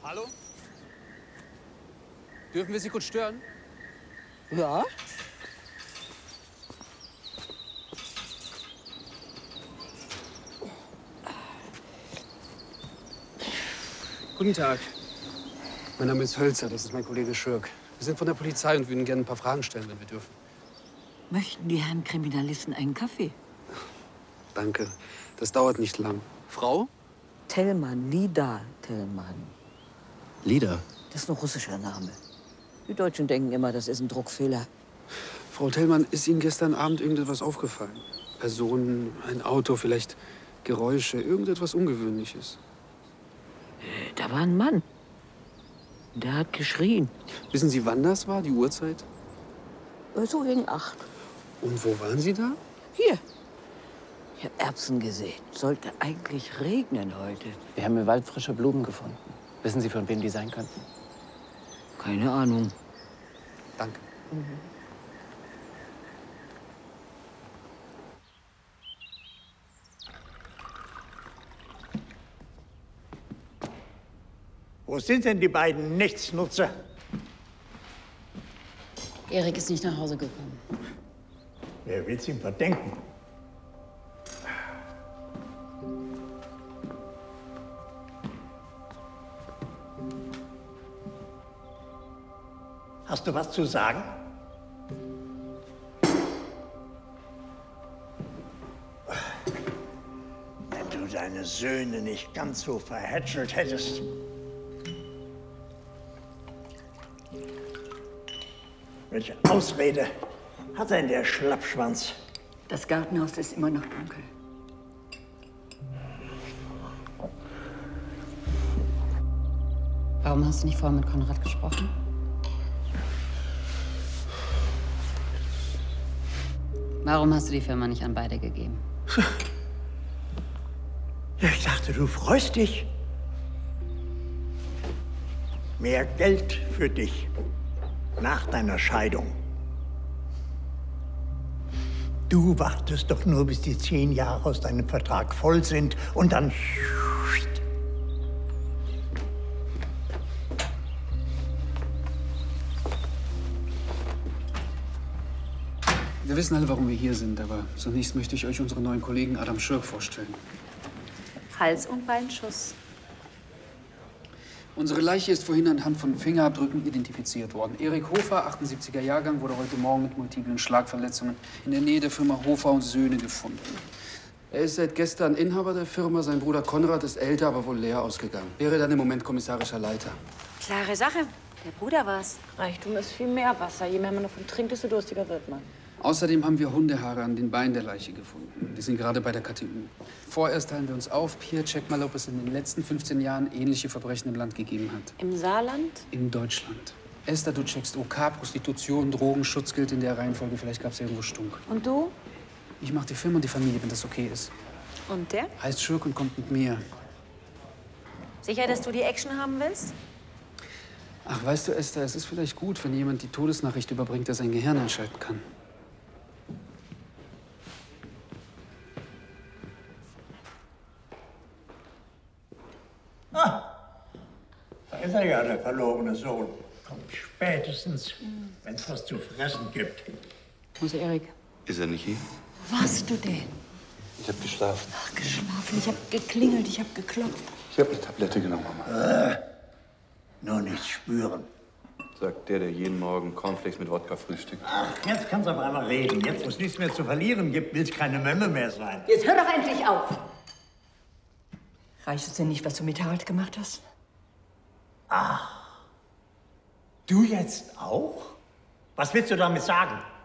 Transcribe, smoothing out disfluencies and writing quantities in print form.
Hallo? Dürfen wir Sie kurz stören? Ja? Guten Tag. Mein Name ist Hölzer, das ist mein Kollege Schürk. Wir sind von der Polizei und würden gerne ein paar Fragen stellen, wenn wir dürfen. Möchten die Herren Kriminalisten einen Kaffee? Danke. Das dauert nicht lang. Frau? Tellmann, Lida Tellmann. Lida. Das ist ein russischer Name. Die Deutschen denken immer, das ist ein Druckfehler. Frau Tellmann, ist Ihnen gestern Abend irgendetwas aufgefallen? Personen, ein Auto, vielleicht Geräusche, irgendetwas Ungewöhnliches? Da war ein Mann. Der hat geschrien. Wissen Sie, wann das war, die Uhrzeit? So gegen 8. Und wo waren Sie da? Hier. Ich habe Erbsen gesehen. Sollte eigentlich regnen heute. Wir haben im Wald frische Blumen gefunden. Wissen Sie, von wem die sein könnten? Keine Ahnung. Danke. Wo sind denn die beiden Nichtsnutzer? Erik ist nicht nach Hause gekommen. Wer will's ihm verdenken? Hast du was zu sagen? Wenn du deine Söhne nicht ganz so verhätschelt hättest. Welche Ausrede hat denn der Schlappschwanz? Das Gartenhaus ist immer noch dunkel. Warum hast du nicht vorher mit Konrad gesprochen? Warum hast du die Firma nicht an beide gegeben? Ja, ich dachte, du freust dich. Mehr Geld für dich nach deiner Scheidung. Du wartest doch nur, bis die 10 Jahre aus deinem Vertrag voll sind und dann... Wir wissen alle, warum wir hier sind, aber zunächst möchte ich euch unseren neuen Kollegen Adam Schürk vorstellen. Hals- und Beinschuss. Unsere Leiche ist vorhin anhand von Fingerabdrücken identifiziert worden. Erik Hofer, 78er Jahrgang, wurde heute Morgen mit multiplen Schlagverletzungen in der Nähe der Firma Hofer und Söhne gefunden. Er ist seit gestern Inhaber der Firma. Sein Bruder Konrad ist älter, aber wohl leer ausgegangen. Wäre dann im Moment kommissarischer Leiter. Klare Sache. Der Bruder war's. Reichtum ist viel mehr Wasser. Je mehr man davon trinkt, desto durstiger wird man. Außerdem haben wir Hundehaare an den Beinen der Leiche gefunden. Die sind gerade bei der KTU. Vorerst teilen wir uns auf. Pierre, check mal, ob es in den letzten 15 Jahren ähnliche Verbrechen im Land gegeben hat. Im Saarland? In Deutschland. Esther, du checkst OK, Prostitution, Drogen, Schutzgeld in der Reihenfolge. Vielleicht gab es irgendwo Stunk. Und du? Ich mach die Firma und die Familie, wenn das okay ist. Und der? Heißt Schürk und kommt mit mir. Sicher, dass du die Action haben willst? Ach, weißt du, Esther, es ist vielleicht gut, wenn jemand die Todesnachricht überbringt, der sein Gehirn einschalten kann. Da ist er ja, der verlorene Sohn. Kommt spätestens, wenn es was zu fressen gibt. Wo ist Erik? Ist er nicht hier? Warst du denn? Ich habe geschlafen. Ach, geschlafen. Ich habe geklingelt, ich habe geklopft. Ich habe eine Tablette genommen, Mama. Nur nichts spüren. Sagt der jeden Morgen Cornflakes mit Wodka frühstückt. Ach, jetzt kannst du auf einmal reden. Jetzt, wo es nichts mehr zu verlieren gibt, willst keine Mömme mehr sein. Jetzt hör doch endlich auf! Reicht es denn nicht, was du mit Harald gemacht hast? Du jetzt auch? Was willst du damit sagen?